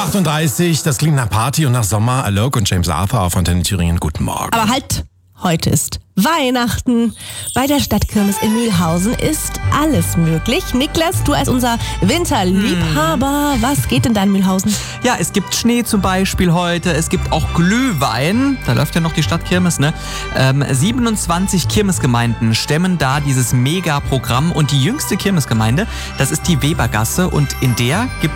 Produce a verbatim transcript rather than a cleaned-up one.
achtunddreißig, das klingt nach Party und nach Sommer. Alok und James Arthur auf Antenne Thüringen. Guten Morgen. Aber halt, heute ist Weihnachten. Bei der Stadtkirmes in Mühlhausen ist alles möglich. Niklas, du als unser Winterliebhaber, was geht in deinem Mühlhausen? Ja, es gibt Schnee zum Beispiel heute, es gibt auch Glühwein, da läuft ja noch die Stadtkirmes, ne? Ähm, siebenundzwanzig Kirmesgemeinden stemmen da dieses Mega-Programm und die jüngste Kirmesgemeinde, das ist die Webergasse und in der gibt